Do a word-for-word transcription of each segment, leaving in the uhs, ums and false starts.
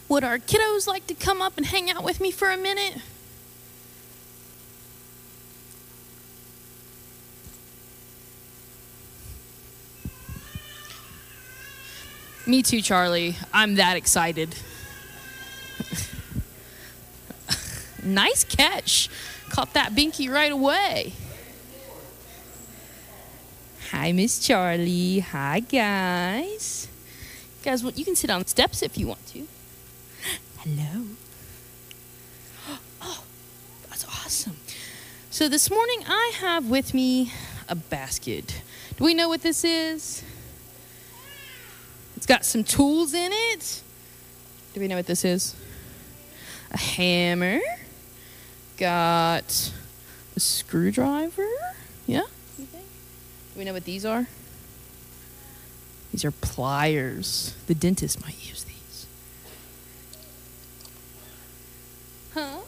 Would our kiddos like to come up and hang out with me for a minute? Me too, Charlie. I'm that excited. Nice catch. Caught that binky right away. Hi, Miss Charlie. Hi, guys. Guys, well, you can sit on the steps if you want to. Hello. Oh, that's awesome. So this morning I have with me a basket. Do we know what this is? It's got some tools in it. Do we know what this is? A hammer. Got a screwdriver. Yeah? You think? Do we know what these are? These are pliers. The dentist might use these. Huh?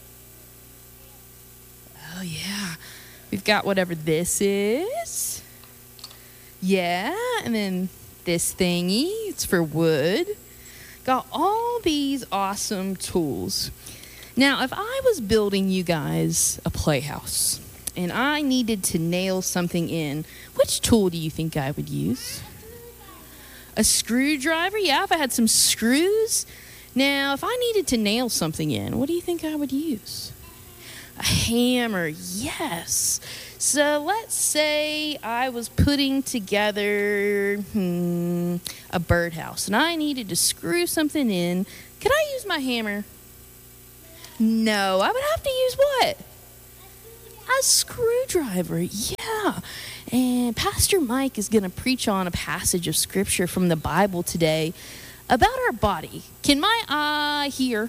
Oh, yeah. We've got whatever this is. Yeah, and then this thingy. It's for wood. Got all these awesome tools. Now, if I was building you guys a playhouse and I needed to nail something in, which tool do you think I would use? A screwdriver? Yeah, if I had some screws. Now, if I needed to nail something in, what do you think I would use? A hammer, yes. So let's say I was putting together hmm, a birdhouse and I needed to screw something in. Could I use my hammer? No, I would have to use what? A screwdriver, yeah. And Pastor Mike is going to preach on a passage of scripture from the Bible today about our body. Can my eye hear?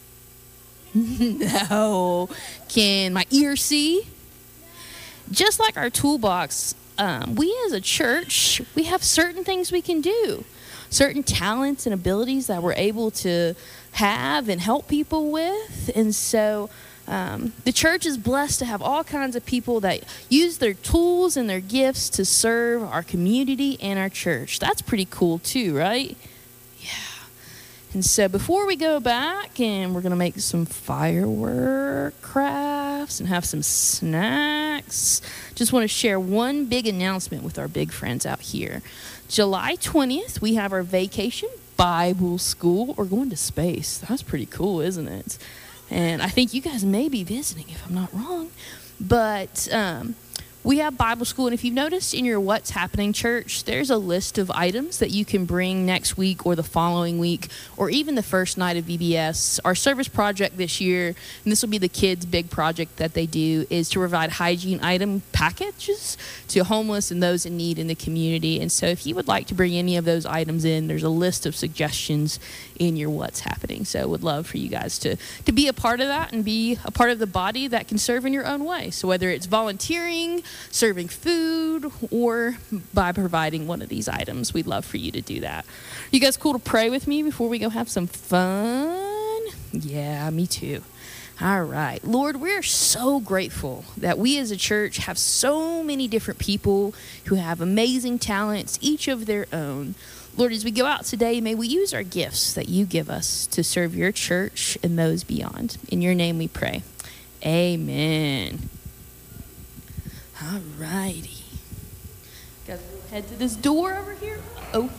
No. Can my ear see? Just like our toolbox, um, we as a church, we have certain things we can do, certain talents and abilities that we're able to have and help people with. And so um, the church is blessed to have all kinds of people that use their tools and their gifts to serve our community and our church. That's pretty cool too, right? Yeah. And so before we go back, and we're going to make some firework crafts and have some snacks, just want to share one big announcement with our big friends out here. July twentieth, we have our vacation Bible school. We're going to space. That's pretty cool, isn't it? And I think you guys may be visiting, if I'm not wrong. But um, we have Bible school, and if you've noticed in your What's Happening church, there's a list of items that you can bring next week or the following week or even the first night of V B S. Our service project this year, and this will be the kids' big project that they do, is to provide hygiene item packages to homeless and those in need in the community. And so if you would like to bring any of those items in, there's a list of suggestions in your What's Happening. So I would love for you guys to, to be a part of that and be a part of the body that can serve in your own way. So whether it's volunteering, serving food, or by providing one of these items, we'd love for you to do that. You guys cool to pray with me before we go have some fun? Yeah, me too. All right. Lord, we're so grateful that we as a church have so many different people who have amazing talents, each of their own. Lord, as we go out today, may we use our gifts that you give us to serve your church and those beyond. In your name we pray. Amen. All righty. Guys, we'll head to this door over here. Oh.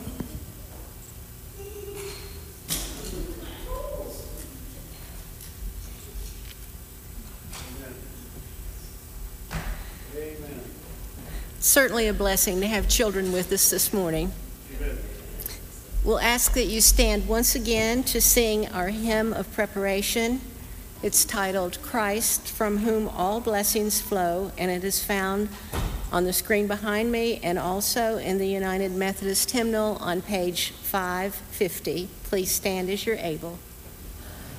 Certainly a blessing to have children with us this morning. Amen. We'll ask that you stand once again to sing our hymn of preparation. It's titled Christ, from whom all blessings flow, and it is found on the screen behind me and also in the United Methodist Hymnal on page five fifty. Please stand as you're able.